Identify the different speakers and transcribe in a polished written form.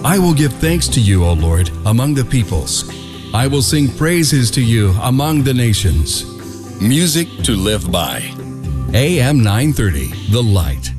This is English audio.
Speaker 1: I will give thanks to you, O Lord, among the peoples. I will sing praises to you among the nations.
Speaker 2: Music to live by.
Speaker 1: AM 930, The Light.